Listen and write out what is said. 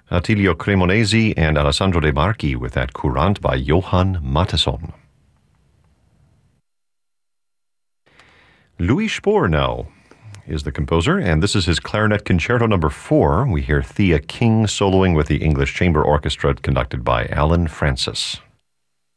Attilio Cremonesi and Alessandro De Marchi with that Courant by Johann Mattheson. Louis Spohr now is the composer, and this is his Clarinet Concerto No. 4. We hear Thea King soloing with the English Chamber Orchestra conducted by Alan Francis.